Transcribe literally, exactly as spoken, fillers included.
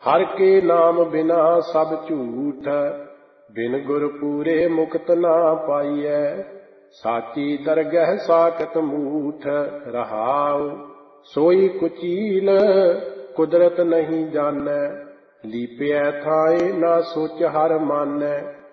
हर के नाम बिना सब झूठ, बिन गुर पूरे मुक्त ना पाइयै। साची दरगह साकत मूठ, रहाओ सोई कुचील कुदरत नहीं जानै। लीपै थाए ना सोच हर मानै,